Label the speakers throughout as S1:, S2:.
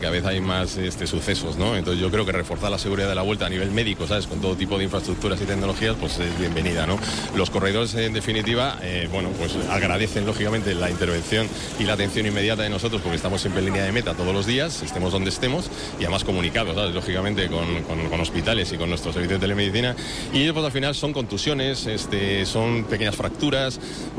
S1: Cada vez hay más sucesos, ¿no? Entonces yo creo que reforzar la seguridad de la Vuelta a nivel médico, ¿sabes? Con todo tipo de infraestructuras y tecnologías, pues es bienvenida, ¿no? Los corredores, en definitiva, pues agradecen, lógicamente, la intervención y la atención inmediata de nosotros, porque estamos siempre en línea de meta todos los días, estemos donde estemos, y además comunicados, ¿sabes? Lógicamente, con hospitales y con nuestros servicios de telemedicina. Y ellos, pues al final, son contusiones, son pequeñas fracturas,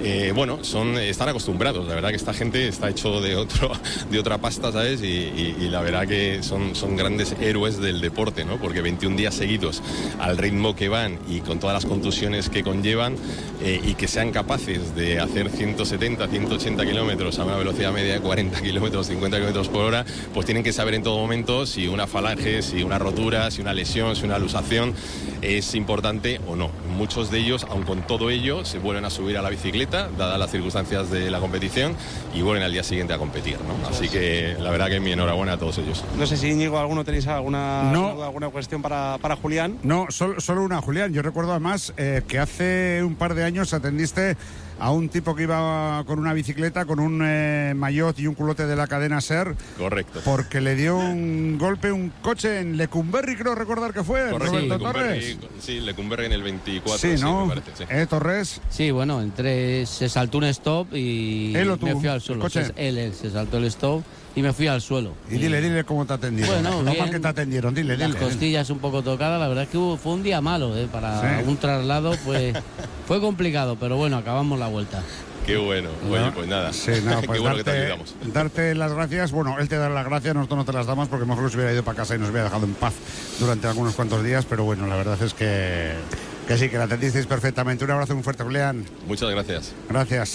S1: están acostumbrados. La verdad que esta gente está hecho de otra pasta, ¿sabes? Y la verdad que son grandes héroes del deporte, ¿no? Porque 21 días seguidos al ritmo que van y con todas las contusiones que conllevan, y que sean capaces de hacer 170, 180 kilómetros a una velocidad media de 40 kilómetros, 50 kilómetros por hora, pues tienen que saber en todo momento si una falange, si una rotura, si una lesión, si una luxación es importante o no. Muchos de ellos, aun con todo ello, se vuelven a subir a la bicicleta, dadas las circunstancias de la competición, y vuelven al día siguiente a competir, ¿no? Así que la verdad que mi enhorabuena a todos ellos.
S2: No sé si, Íñigo, ¿alguno tenéis alguna cuestión para Julián?
S3: No, solo una, Julián. Yo recuerdo además que hace un par de años atendiste a un tipo que iba con una bicicleta, con un maillot y un culote de la cadena SER.
S1: Correcto.
S3: Porque le dio un golpe un coche en Lecumberri, creo recordar que fue.
S1: Correcto,
S3: Roberto
S1: sí,
S3: Torres.
S1: Sí, Lecumberri en el 24.
S3: Sí, ¿no?
S1: Me parece, sí.
S3: Torres.
S4: Sí, bueno, se saltó un stop y me fui al suelo. Él se saltó el stop y me fui al suelo.
S3: Y dile cómo te atendieron.
S4: Bueno,
S3: no mal que te atendieron, dile.
S4: Las costillas un poco tocadas, la verdad es que fue un día malo, para un traslado, pues fue complicado, pero bueno, acabamos la vuelta.
S1: Qué bueno, oye, pues nada.
S3: Sí, pues
S1: qué bueno que te ayudamos.
S3: Darte las gracias. Bueno, él te da las gracias, nosotros no te las damos porque mejor se hubiera ido para casa y nos hubiera dejado en paz durante algunos cuantos días, pero bueno, la verdad es que sí, que la atendisteis perfectamente. Un abrazo muy fuerte, Julián.
S1: Muchas gracias.
S3: Gracias.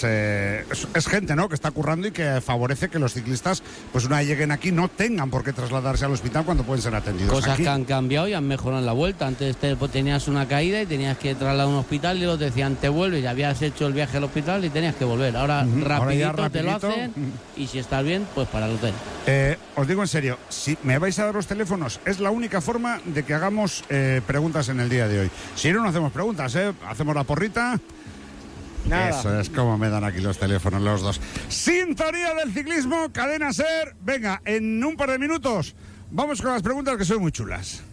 S3: Es gente, ¿no?, que está currando y que favorece que los ciclistas, pues una vez lleguen aquí, no tengan por qué trasladarse al hospital cuando pueden ser atendidos
S4: Cosas
S3: aquí.
S4: Que han cambiado y han mejorado en la Vuelta. Antes tenías una caída y tenías que trasladar a un hospital y los decían te vuelves, ya habías hecho el viaje al hospital y tenías que volver. Ahora rapidito te lo hacen y si estás bien, pues para el hotel.
S3: Os digo en serio, si me vais a dar los teléfonos, es la única forma de que hagamos preguntas en el día de hoy. Si no hacemos preguntas, hacemos la porrita.
S2: Nada.
S3: Eso es como me dan aquí los teléfonos los dos. Sintonía del ciclismo, cadena SER. Venga, en un par de minutos vamos con las preguntas que son muy chulas.